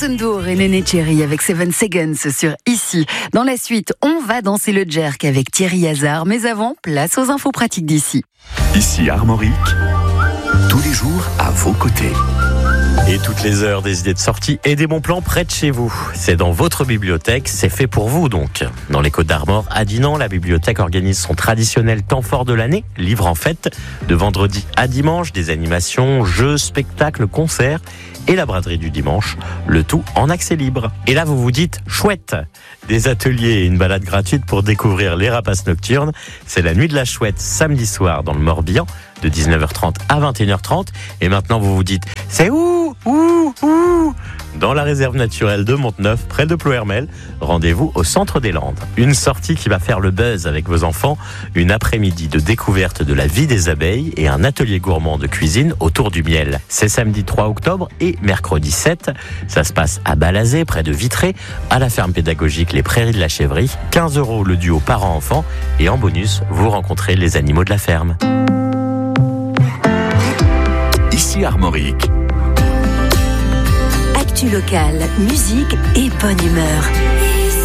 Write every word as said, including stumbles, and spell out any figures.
Montsendour et Néné Cherry avec Seven Seconds sur Ici. Dans la suite, on va danser le jerk avec Thierry Hazard. Mais avant, place aux infos pratiques d'ici. Ici Armorique, tous les jours à vos côtés. Et toutes les heures, des idées de sortie et des bons plans près de chez vous. C'est dans votre bibliothèque, c'est fait pour vous donc. Dans les Côtes d'Armor, à Dinan, la bibliothèque organise son traditionnel temps fort de l'année, livre en fête, de vendredi à dimanche, des animations, jeux, spectacles, concerts et la braderie du dimanche, le tout en accès libre. Et là, vous vous dites, chouette! Des ateliers et une balade gratuite pour découvrir les rapaces nocturnes. C'est la nuit de la chouette, samedi soir dans le Morbihan, de dix-neuf heures trente à vingt et une heures trente. Et maintenant, vous vous dites, c'est où? Où? Où? Dans la réserve naturelle de Monteneuf, près de Ploërmel. Rendez-vous au centre des Landes. Une sortie qui va faire le buzz avec vos enfants. Une après-midi de découverte de la vie des abeilles et un atelier gourmand de cuisine autour du miel. C'est samedi trois octobre et mercredi sept. Ça se passe à Balazé, près de Vitré, à la ferme pédagogique Les Prairies de la Chèvrerie. quinze euros le duo parents-enfants. Et en bonus, vous rencontrez les animaux de la ferme. Ici Armorique. Actu locale, musique et bonne humeur.